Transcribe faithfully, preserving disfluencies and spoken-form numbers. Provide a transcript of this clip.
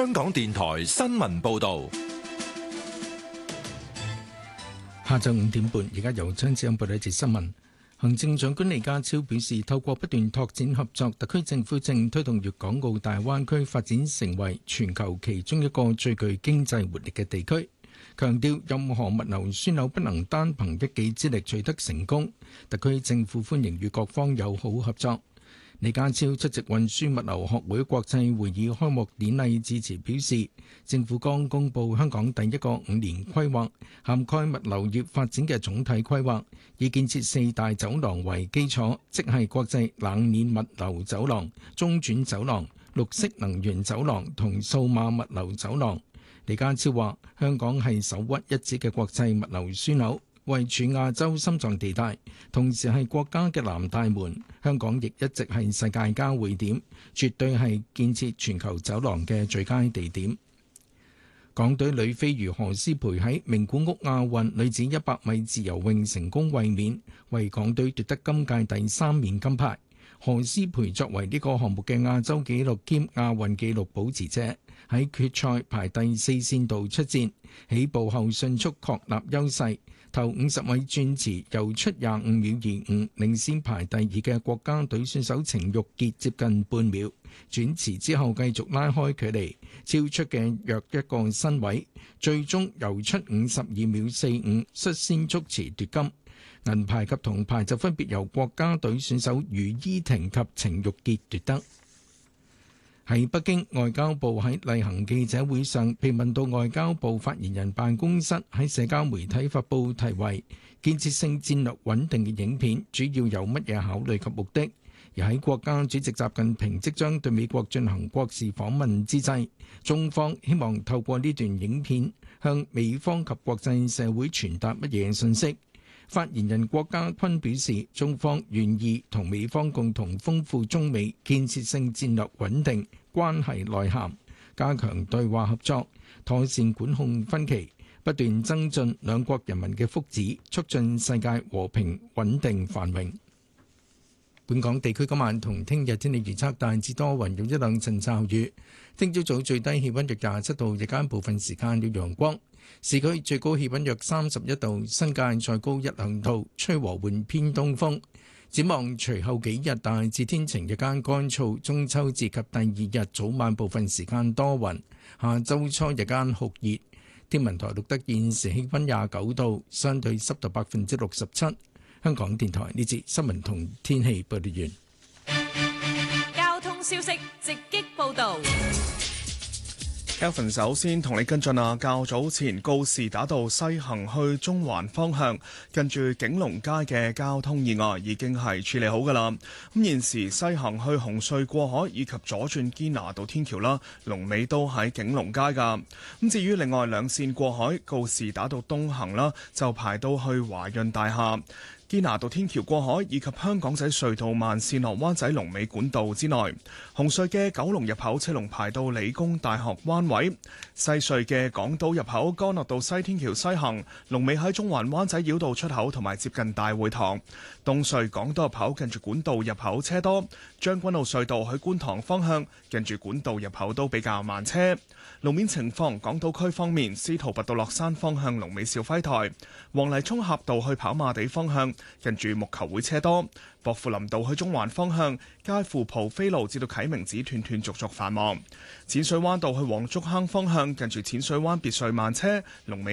香港電台新聞報道。 下晝五點半，而家由張子欣報道一節新聞。行政長官李家超表示，透過不斷拓展合作，特區政府正推動粵港澳大灣區發展成為全球其中一個最具經濟活力嘅地區。強調任何物流樞紐不能單憑一己之力取得成功，特區政府歡迎與各方友好合作。李家超出席運輸物流學會國際會議開幕典禮致辭表示，政府剛公布香港第一個五年規劃，涵蓋物流業發展嘅總體規劃，以建設四大走廊為基礎，即係國際冷鏈物流走廊、中轉走廊、綠色能源走廊同數碼物流走廊。李家超話：香港係首屈一指嘅國際物流樞紐，位處亞洲心臟地帶，同時係國家嘅南大門。香港亦一直係世界交匯點，絕對係建設全球走廊嘅最佳地點。港隊女飛魚何詩蓓喺名古屋亞運女子一百米自由泳成功衛冕，為港隊奪得今屆第三面金牌。何詩蓓作為呢個項目嘅亞洲紀錄兼亞運紀錄保持者，喺決賽排第四線度出戰，起步後迅速確立優勢，頭五十米轉池游出廿五秒二五，領先排第二嘅國家隊選手程玉潔接近半秒。轉池之後繼續拉開距離，超出嘅約一個身位，最終游出五十二秒四五，率先觸池奪金。銀牌及銅牌就分別由國家隊選手余依婷及程玉潔奪得。喺北京，外交部喺例行記者會上被問到外交部發言人辦公室喺社交媒體發布題為建設性戰略穩定嘅影片，主要有乜嘢考慮及目的？而喺國家主席習近平即將對美國進行國事訪問之際，中方希望透過呢段影片向美方及國際社會傳達乜嘢信息？發言人郭家坤表示，中方願意同美方共同豐富中美建設性戰略穩定關係內涵，加強對話合作，妥善管控分歧，不斷增進兩國人民嘅福祉，促進世界和平穩定繁榮。本港地區今晚同聽日天氣預測大致多雲，有一兩陣驟雨。聽朝早最低氣溫約廿七度，日間部分時間有陽光。市區最高氣溫約三十一度，新界再高一兩度，吹和緩偏東風。展望隨後幾日大致天晴，日間乾燥。中秋節及第二日早晚部分時間多雲，下周初日間酷熱。天文台錄得現時氣溫廿九度，相對濕度百分之六十七。香港電台呢節新聞同天氣報道完。 交通消息直擊報道。 Kelvin 首先同你跟進啊，較早前告士打道西行去中環方向，近住景隆街嘅交通意外已經係處理好㗎啦。咁現時西行去紅隧過海以及左轉堅拿道天橋啦，龍尾都喺景隆街㗎。咁至於另外兩線過海，告士打道東行啦，就排到去華潤大廈。堅拿道天橋過海以及香港仔隧道慢線落灣仔龍尾管道之內，紅隧嘅九龍入口車龍排到理工大學灣位，西隧嘅港島入口干諾道西天橋西行龍尾喺中環灣仔繞道出口同埋接近大會堂，東隧港島入口近住管道入口車多，將軍澳隧道去觀塘方向近住管道入口都比較慢車。路面情況，港島區方面，司徒拔道落山方向龍尾兆輝台，黃泥涌峽道去跑馬地方向近住木球會車多，薄扶林道去中環方向介乎蒲飛路至到啟明寺斷斷續續繁忙，淺水灣道去黃竹坑方向近住淺水灣別墅慢車龍尾